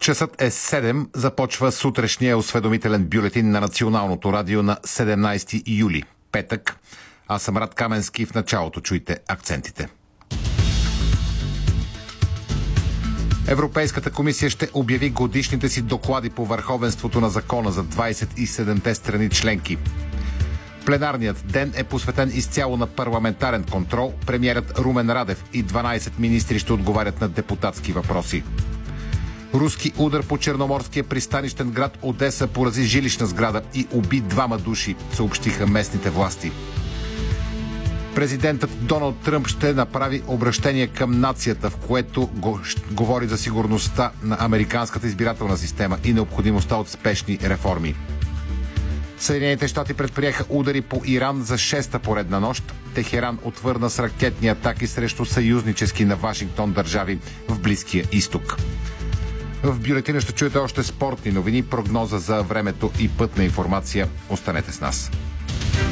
Часът е 7. Започва сутрешния осведомителен бюлетин на Националното радио на 17 юли, петък. Аз съм Рад Каменски. В началото чуйте акцентите. Европейската комисия ще обяви годишните си доклади по върховенството на закона за 27-те страни членки. Пленарният ден е посветен изцяло на парламентарен контрол. Премиерът Румен Радев и 12 министри ще отговарят на депутатски въпроси. Руски удар по черноморския пристанищен град Одеса порази жилищна сграда и уби 2 души, съобщиха местните власти. Президентът Доналд Тръмп ще направи обръщение към нацията, в което говори за сигурността на американската избирателна система и необходимостта от спешни реформи. Съединените щати предприеха удари по Иран за 6-та поредна нощ. Техеран отвърна с ракетни атаки срещу съюзнически на Вашингтон държави в Близкия изток. В бюлетина ще чуете още спортни новини, прогноза за времето и пътна информация. Останете с нас.